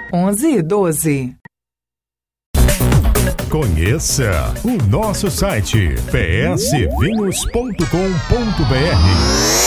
11 e 12. Conheça o nosso site psvinhos.com.br.